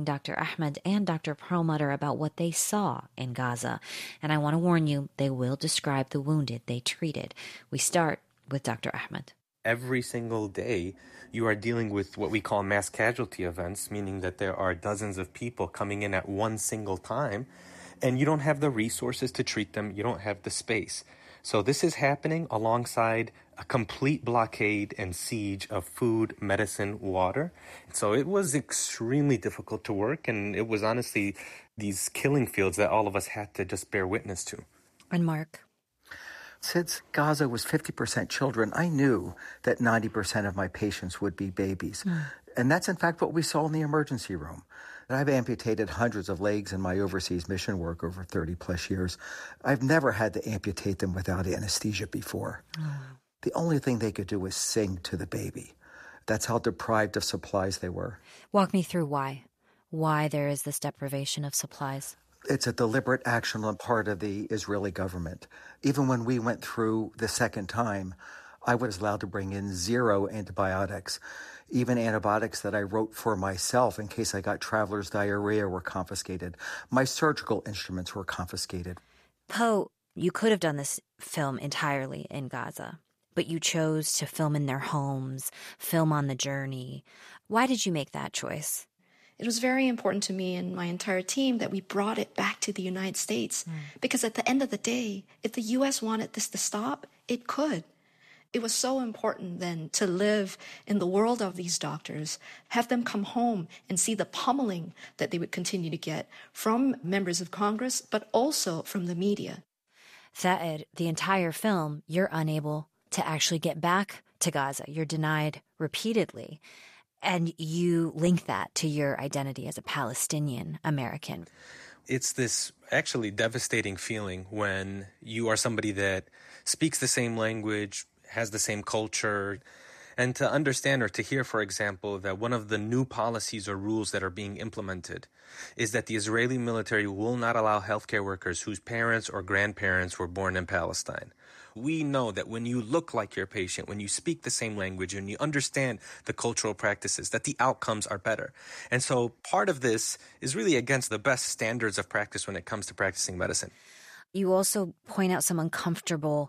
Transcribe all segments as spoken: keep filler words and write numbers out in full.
asking Doctor Ahmed and Doctor Perlmutter about what they saw in Gaza. And I want to warn you, they will describe the wounded they treated. We start with Doctor Ahmed. Every single day, you are dealing with what we call mass casualty events, meaning that there are dozens of people coming in at one single time, and you don't have the resources to treat them. You don't have the space. So this is happening alongside a complete blockade and siege of food, medicine, water. So it was extremely difficult to work, and it was honestly these killing fields that all of us had to just bear witness to. And Mark? Since Gaza was fifty percent children, I knew that ninety percent of my patients would be babies. Mm. And that's, in fact, what we saw in the emergency room. And I've amputated hundreds of legs in my overseas mission work over thirty plus years. I've never had to amputate them without anesthesia before. Mm. The only thing they could do was sing to the baby. That's how deprived of supplies they were. Walk me through why. Why there is this deprivation of supplies. It's a deliberate action on part of the Israeli government. Even when we went through the second time, I was allowed to bring in zero antibiotics. Even antibiotics that I wrote for myself in case I got traveler's diarrhea were confiscated. My surgical instruments were confiscated. Poe, you could have done this film entirely in Gaza, but you chose to film in their homes, film on the journey. Why did you make that choice? It was very important to me and my entire team that we brought it back to the United States. Mm. Because at the end of the day, if the U S wanted this to stop, it could. It was so important then to live in the world of these doctors, have them come home and see the pummeling that they would continue to get from members of Congress, but also from the media. Thaed, the entire film, you're unable to actually get back to Gaza. You're denied repeatedly. And you link that to your identity as a Palestinian American. It's this actually devastating feeling when you are somebody that speaks the same language, has the same culture, and to understand or to hear, for example, that one of the new policies or rules that are being implemented is that the Israeli military will not allow healthcare workers whose parents or grandparents were born in Palestine. We know that when you look like your patient, when you speak the same language and you understand the cultural practices, that the outcomes are better. And so part of this is really against the best standards of practice when it comes to practicing medicine. You also point out some uncomfortable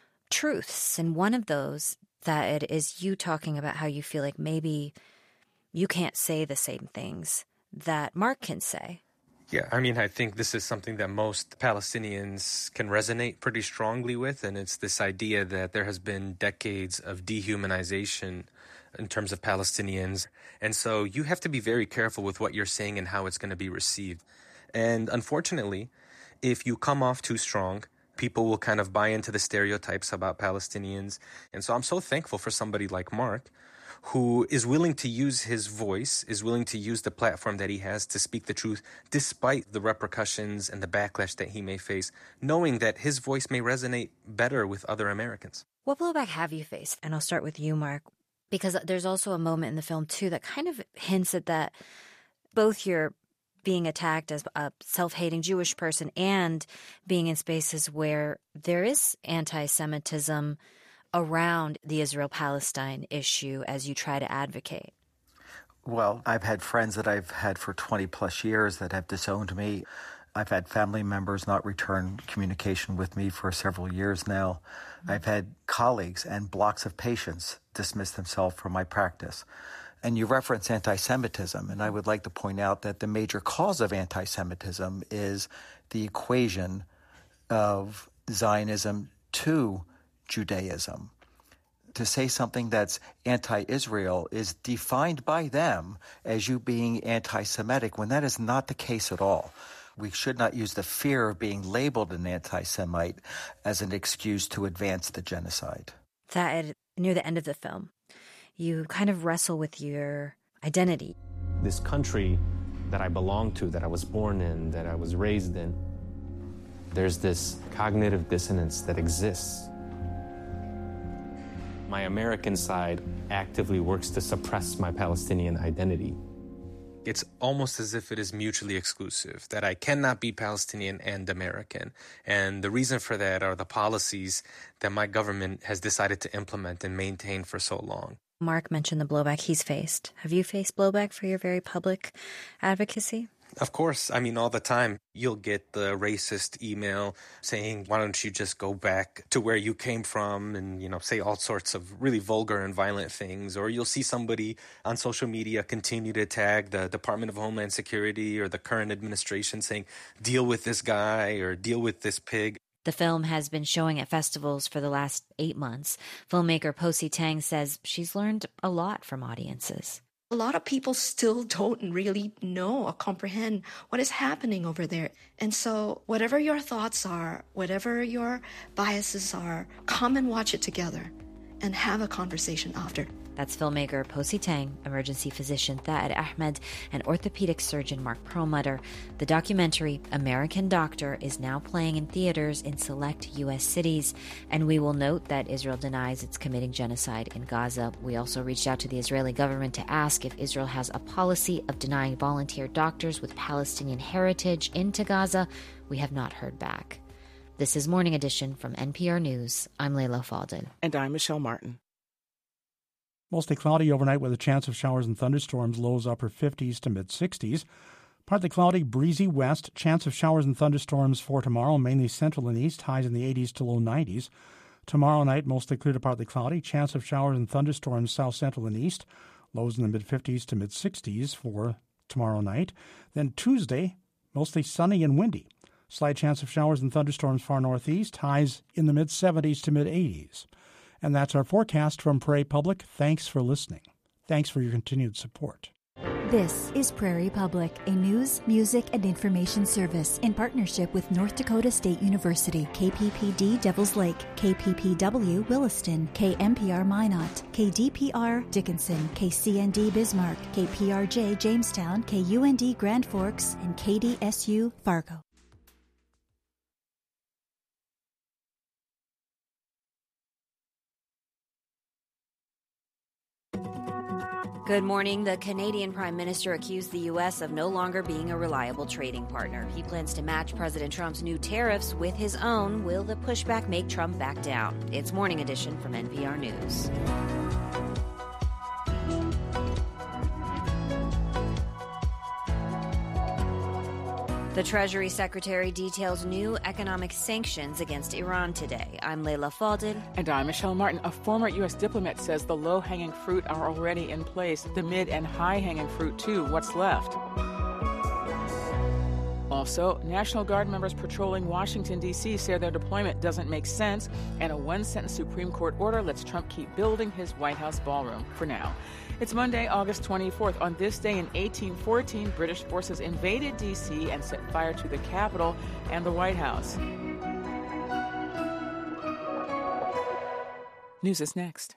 truths, and one of those that it is you talking about how you feel like maybe you can't say the same things that Mark can say. Yeah, I mean, I think this is something that most Palestinians can resonate pretty strongly with, and it's this idea that there has been decades of dehumanization in terms of Palestinians. And so you have to be very careful with what you're saying and how it's going to be received. And unfortunately, if you come off too strong, people will kind of buy into the stereotypes about Palestinians. And so I'm so thankful for somebody like Mark, who is willing to use his voice, is willing to use the platform that he has to speak the truth, despite the repercussions and the backlash that he may face, knowing that his voice may resonate better with other Americans. What blowback have you faced? And I'll start with you, Mark, because there's also a moment in the film, too, that kind of hints at that both you're being attacked as a self-hating Jewish person and being in spaces where there is anti-Semitism around the Israel-Palestine issue as you try to advocate. Well, I've had friends that I've had for twenty plus years that have disowned me. I've had family members not return communication with me for several years now. Mm-hmm. I've had colleagues and blocks of patients dismiss themselves from my practice. And you reference anti-Semitism, and I would like to point out that the major cause of anti-Semitism is the equation of Zionism to Judaism. To say something that's anti-Israel is defined by them as you being anti-Semitic, when that is not the case at all. We should not use the fear of being labeled an anti-Semite as an excuse to advance the genocide. That near the end of the film, you kind of wrestle with your identity. This country that I belong to, that I was born in, that I was raised in, there's this cognitive dissonance that exists. My American side actively works to suppress my Palestinian identity. It's almost as if it is mutually exclusive, that I cannot be Palestinian and American. And the reason for that are the policies that my government has decided to implement and maintain for so long. Mark mentioned the blowback he's faced. Have you faced blowback for your very public advocacy? Of course. I mean, all the time, you'll get the racist email saying, why don't you just go back to where you came from and, you know, say all sorts of really vulgar and violent things. Or you'll see somebody on social media continue to tag the Department of Homeland Security or the current administration saying, deal with this guy or deal with this pig. The film has been showing at festivals for the last eight months. Filmmaker Posi Tang says she's learned a lot from audiences. A lot of people still don't really know or comprehend what is happening over there. And so whatever your thoughts are, whatever your biases are, come and watch it together and have a conversation after. That's filmmaker Posi Tang, emergency physician Thaad Ahmed, and orthopedic surgeon Mark Perlmutter. The documentary, American Doctor, is now playing in theaters in select U S cities. And we will note that Israel denies it's committing genocide in Gaza. We also reached out to the Israeli government to ask if Israel has a policy of denying volunteer doctors with Palestinian heritage into Gaza. We have not heard back. This is Morning Edition from N P R News. I'm Leila Fadel. And I'm Michelle Martin. Mostly cloudy overnight with a chance of showers and thunderstorms, lows upper fifties to mid-sixties. Partly cloudy, breezy west, chance of showers and thunderstorms for tomorrow, mainly central and east, highs in the eighties to low nineties. Tomorrow night, mostly clear to partly cloudy, chance of showers and thunderstorms south, central, and east, lows in the mid-fifties to mid-sixties for tomorrow night. Then Tuesday, mostly sunny and windy. Slight chance of showers and thunderstorms far northeast, highs in the mid-seventies to mid-eighties. And that's our forecast from Prairie Public. Thanks for listening. Thanks for your continued support. This is Prairie Public, a news, music, and information service in partnership with North Dakota State University, K P P D Devils Lake, K P P W Williston, K M P R Minot, K D P R Dickinson, K C N D Bismarck, K P R J Jamestown, K U N D Grand Forks, and K D S U Fargo. Good morning. The Canadian Prime Minister accused the U S of no longer being a reliable trading partner. He plans to match President Trump's new tariffs with his own. Will the pushback make Trump back down? It's Morning Edition from N P R News. The Treasury Secretary details new economic sanctions against Iran today. I'm Leila Fadel. And I'm Michelle Martin. A former U S diplomat says the low-hanging fruit are already in place. The mid- and high-hanging fruit, too. What's left? Also, National Guard members patrolling Washington, D C say their deployment doesn't make sense, and a one-sentence Supreme Court order lets Trump keep building his White House ballroom for now. It's Monday, August twenty-fourth. On this day in eighteen fourteen, British forces invaded D C and set fire to the Capitol and the White House. News is next.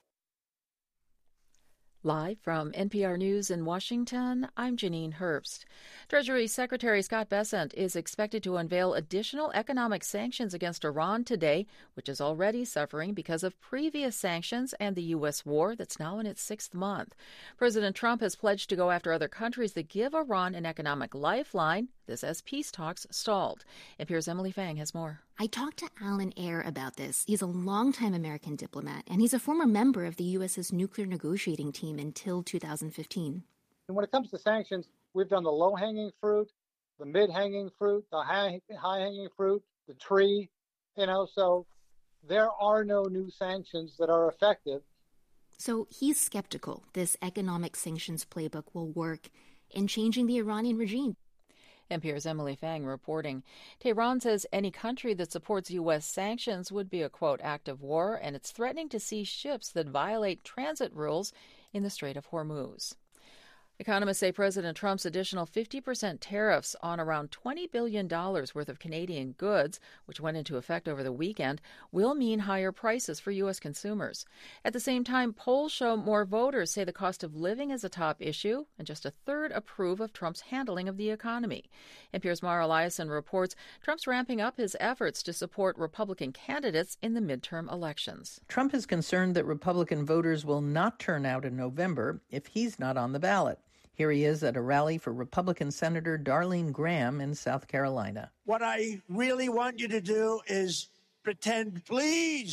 Live from N P R News in Washington, I'm Janine Herbst. Treasury Secretary Scott Bessent is expected to unveil additional economic sanctions against Iran today, which is already suffering because of previous sanctions and the U S war that's now in its sixth month. President Trump has pledged to go after other countries that give Iran an economic lifeline. This as peace talks stalled. N P R's Emily Fang has more. I talked to Alan Eyre about this. He's a longtime American diplomat, and he's a former member of the U S's nuclear negotiating team until two thousand fifteen. And when it comes to sanctions, we've done the low-hanging fruit, the mid-hanging fruit, the high, high-hanging fruit, the tree, you know, so there are no new sanctions that are effective. So he's skeptical this economic sanctions playbook will work in changing the Iranian regime. N P R's Emily Fang reporting. Tehran says any country that supports U S sanctions would be a, quote, act of war, and it's threatening to seize ships that violate transit rules in the Strait of Hormuz. Economists say President Trump's additional fifty percent tariffs on around twenty billion dollars worth of Canadian goods, which went into effect over the weekend, will mean higher prices for U S consumers. At the same time, polls show more voters say the cost of living is a top issue, and just a third approve of Trump's handling of the economy. N P R's Mara Eliason reports Trump's ramping up his efforts to support Republican candidates in the midterm elections. Trump is concerned that Republican voters will not turn out in November if he's not on the ballot. Here he is at a rally for Republican Senator Darlene Graham in South Carolina. What I really want you to do is pretend, please,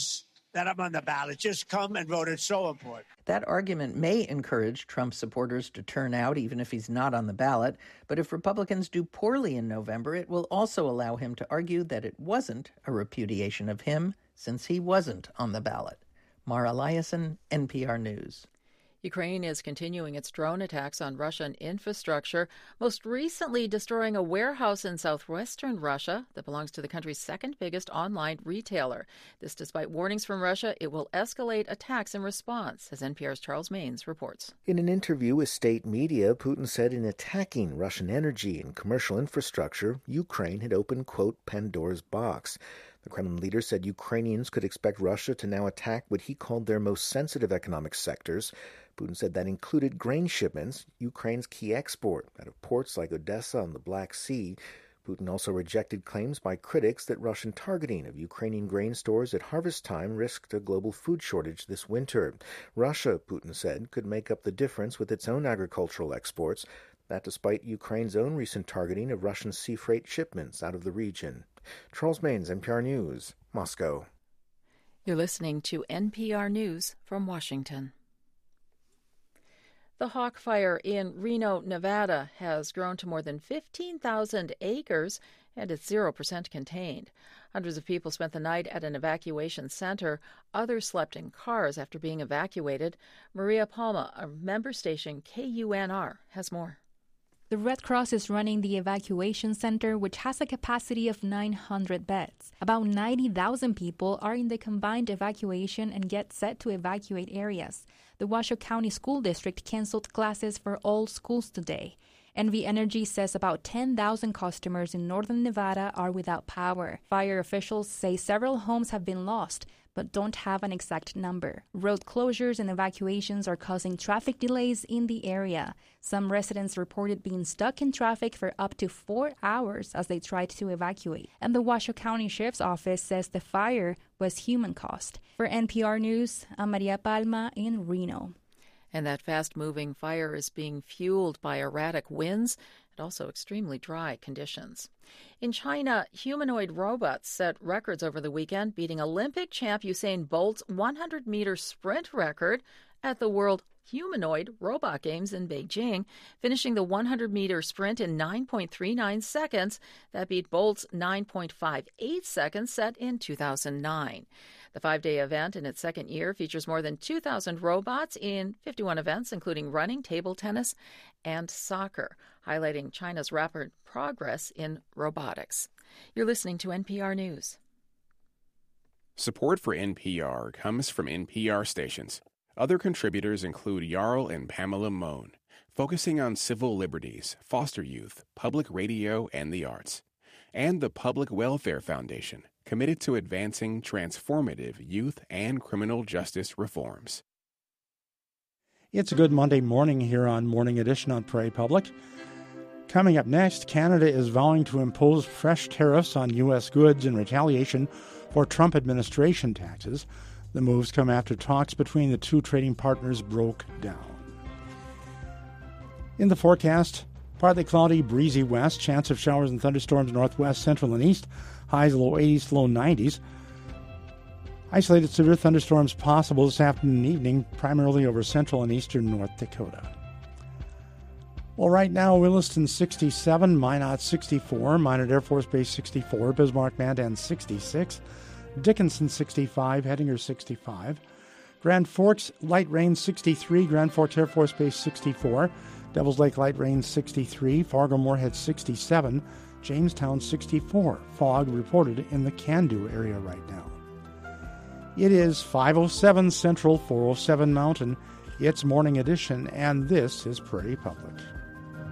that I'm on the ballot. Just come and vote. It's so important. That argument may encourage Trump supporters to turn out even if he's not on the ballot. But if Republicans do poorly in November, it will also allow him to argue that it wasn't a repudiation of him since he wasn't on the ballot. Mara Eliason, N P R News. Ukraine is continuing its drone attacks on Russian infrastructure, most recently destroying a warehouse in southwestern Russia that belongs to the country's second biggest online retailer. This despite warnings from Russia it will escalate attacks in response, as N P R's Charles Maynes reports. In an interview with state media, Putin said in attacking Russian energy and commercial infrastructure, Ukraine had opened, quote, Pandora's box. The Kremlin leader said Ukrainians could expect Russia to now attack what he called their most sensitive economic sectors. Putin said that included grain shipments, Ukraine's key export, out of ports like Odessa on the Black Sea. Putin also rejected claims by critics that Russian targeting of Ukrainian grain stores at harvest time risked a global food shortage this winter. Russia, Putin said, could make up the difference with its own agricultural exports, that despite Ukraine's own recent targeting of Russian sea freight shipments out of the region. Charles Maynes, N P R News, Moscow. You're listening to N P R News from Washington. The Hawk Fire in Reno, Nevada has grown to more than fifteen thousand acres and it's zero percent contained. Hundreds of people spent the night at an evacuation center. Others slept in cars after being evacuated. Maria Palma, a member station K U N R, has more. The Red Cross is running the evacuation center, which has a capacity of nine hundred beds. About ninety thousand people are in the combined evacuation and get set to evacuate areas. The Washoe County School District canceled classes for all schools today. N V Energy says about ten thousand customers in northern Nevada are without power. Fire officials say several homes have been lost, but don't have an exact number. Road closures and evacuations are causing traffic delays in the area. Some residents reported being stuck in traffic for up to four hours as they tried to evacuate. And the Washoe County Sheriff's Office says the fire was human-caused. For N P R News, I'm Maria Palma in Reno. And that fast-moving fire is being fueled by erratic winds and also extremely dry conditions. In China, humanoid robots set records over the weekend, beating Olympic champ Usain Bolt's one hundred meter sprint record at the World Humanoid Robot Games in Beijing, finishing the one hundred meter sprint in nine point three nine seconds. That beat Bolt's nine point five eight seconds set in two thousand nine. The five-day event in its second year features more than two thousand robots in fifty-one events, including running, table tennis, and soccer, highlighting China's rapid progress in robotics. You're listening to N P R News. Support for N P R comes from N P R stations. Other contributors include Jarl and Pamela Mohn, focusing on civil liberties, foster youth, public radio, and the arts. And the Public Welfare Foundation, committed to advancing transformative youth and criminal justice reforms. It's a good Monday morning here on Morning Edition on Prairie Public. Coming up next, Canada is vowing to impose fresh tariffs on U S goods in retaliation for Trump administration taxes. The moves come after talks between the two trading partners broke down. In the forecast, partly cloudy, breezy west, chance of showers and thunderstorms northwest, central, and east. Highs low eighties, low nineties. Isolated severe thunderstorms possible this afternoon and evening, primarily over central and eastern North Dakota. Well, right now, Williston sixty-seven, Minot sixty-four, Minot Air Force Base sixty-four, Bismarck Mandan sixty-six, Dickinson sixty-five, Hettinger sixty-five, Grand Forks light rain sixty-three, Grand Forks Air Force Base sixty-four, Devils Lake light rain sixty-three, Fargo Moorhead sixty-seven, Jamestown sixty-four. Fog reported in the Can-Do area right now. It is five oh seven Central, four oh seven Mountain. It's Morning Edition, and this is Prairie Public.